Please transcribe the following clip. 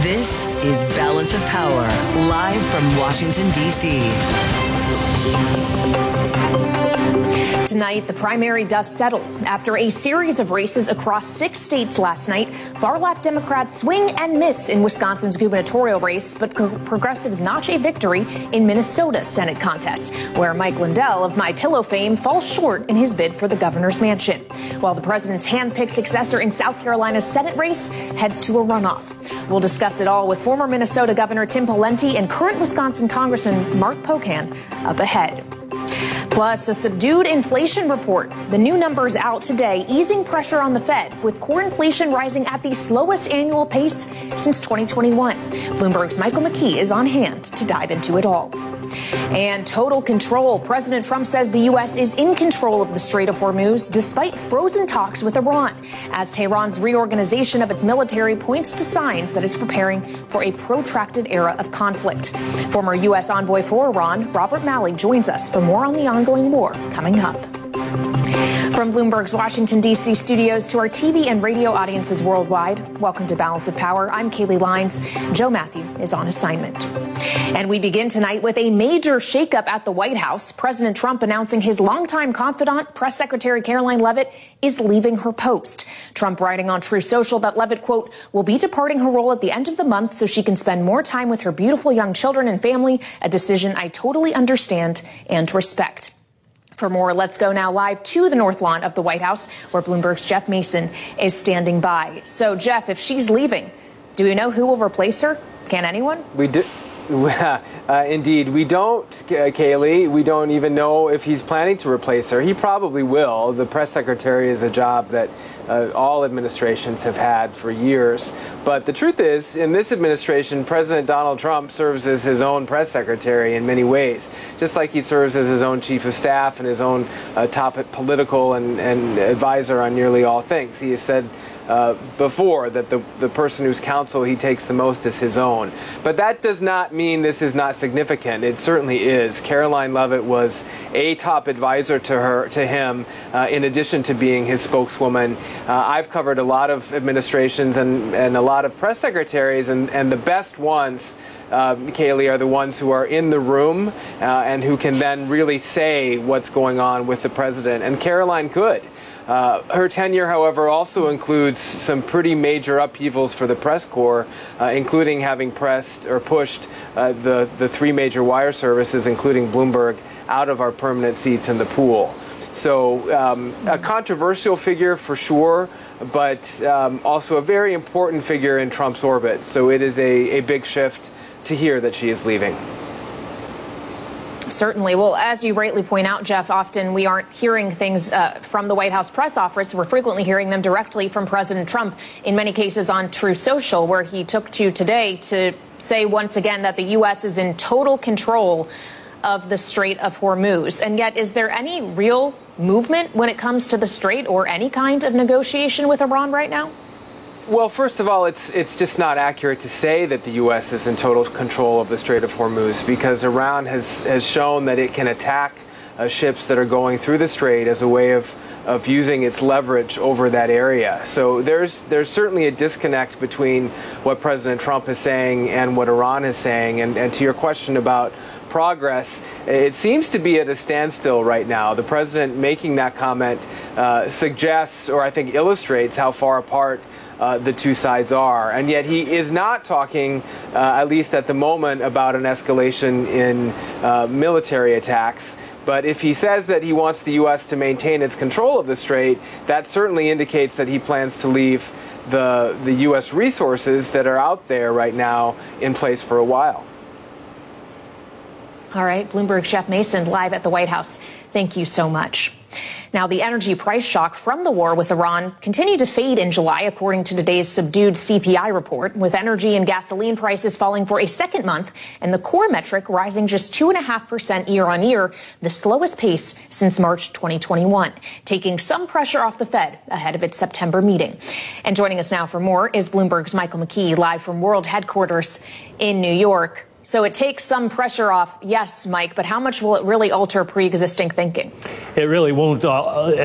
This is Balance of Power, live from Washington, D.C. Tonight, the primary dust settles. After a series of races across 6 states last night, far-left Democrats swing and miss in Wisconsin's gubernatorial race, but progressives notch a victory in Minnesota's Senate contest, where Mike Lindell of MyPillow fame falls short in his bid for the governor's mansion, while the president's hand-picked successor in South Carolina's Senate race heads to a runoff. We'll discuss it all with former Minnesota Governor Tim Pawlenty and current Wisconsin Congressman Mark Pocan up ahead. Plus, a subdued inflation report. The new numbers out today, easing pressure on the Fed, with core inflation rising at the slowest annual pace since 2021. Bloomberg's Michael McKee is on hand to dive into it all. And total control. President Trump says the U.S. is in control of the Strait of Hormuz, despite frozen talks with Iran, as Tehran's reorganization of its military points to signs that it's preparing for a protracted era of conflict. Former U.S. envoy for Iran, Robert Malley, joins us for more on the ongoing war coming up. From Bloomberg's Washington, D.C. studios to our TV and radio audiences worldwide, welcome to Balance of Power. I'm Kaylee Lyons. Joe Matthew is on assignment. And we begin tonight with a major shakeup at the White House. President Trump announcing his longtime confidant, Press Secretary Caroline Leavitt, is leaving her post. Trump writing on Truth Social that Leavitt, quote, will be departing her role at the end of the month so she can spend more time with her beautiful young children and family, a decision I totally understand and respect. For more, let's go now live to the North Lawn of the White House, where Bloomberg's Jeff Mason is standing by. So, Jeff, if she's leaving, do we know who will replace her? Can anyone? We do. Indeed, we don't, Kaylee. We don't even know if he's planning to replace her. He probably will. The press secretary is a job that all administrations have had for years. But the truth is, in this administration, President Donald Trump serves as his own press secretary in many ways, just like he serves as his own chief of staff and his own top political and advisor on nearly all things. He has said before that the person whose counsel he takes the most is his own. But that does not mean this is not significant. It certainly is. Caroline Leavitt was a top advisor to him, in addition to being his spokeswoman. I've covered a lot of administrations and a lot of press secretaries, and the best ones, Kaylee, are the ones who are in the room and who can then really say what's going on with the president. And Caroline could. Her tenure, however, also includes some pretty major upheavals for the press corps, including having pushed the 3 major wire services, including Bloomberg, out of our permanent seats in the pool. So a controversial figure for sure, but also a very important figure in Trump's orbit. So it is a big shift to hear that she is leaving. Certainly. Well, as you rightly point out, Jeff, often we aren't hearing things from the White House press office. We're frequently hearing them directly from President Trump, in many cases on Truth Social, where he took to today to say once again that the U.S. is in total control of the Strait of Hormuz. And yet, is there any real movement when it comes to the Strait or any kind of negotiation with Iran right now? Well, first of all, it's just not accurate to say that the U.S. is in total control of the Strait of Hormuz, because Iran has shown that it can attack ships that are going through the Strait as a way of using its leverage over that area. So there's certainly a disconnect between what President Trump is saying and what Iran is saying. And to your question about progress, it seems to be at a standstill right now. The president making that comment suggests, or I think illustrates, how far apart the two sides are. And yet he is not talking, at least at the moment, about an escalation in military attacks. But if he says that he wants the U.S. to maintain its control of the Strait, that certainly indicates that he plans to leave the U.S. resources that are out there right now in place for a while. All right, Bloomberg's Jeff Mason live at the White House. Thank you so much. Now, the energy price shock from the war with Iran continued to fade in July, according to today's subdued CPI report, with energy and gasoline prices falling for a second month and the core metric rising just 2.5% year on year, the slowest pace since March 2021, taking some pressure off the Fed ahead of its September meeting. And joining us now for more is Bloomberg's Michael McKee, live from World Headquarters in New York. So it takes some pressure off, yes, Mike, but how much will it really alter pre-existing thinking? It really won't.